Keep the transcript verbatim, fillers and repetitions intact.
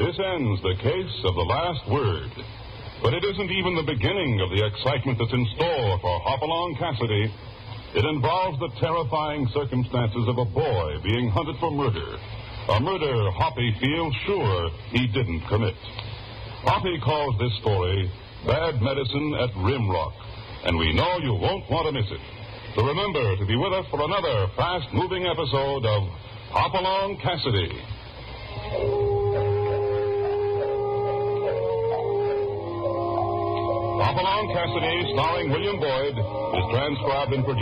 This ends the case of the last word. But it isn't even the beginning of the excitement that's in store for Hopalong Cassidy. It involves the terrifying circumstances of a boy being hunted for murder. A murder Hoppy feels sure he didn't commit. Hoppy calls this story Bad Medicine at Rimrock, and we know you won't want to miss it. So remember to be with us for another fast-moving episode of Hopalong Cassidy. Hopalong Cassidy, starring William Boyd, is transcribed and produced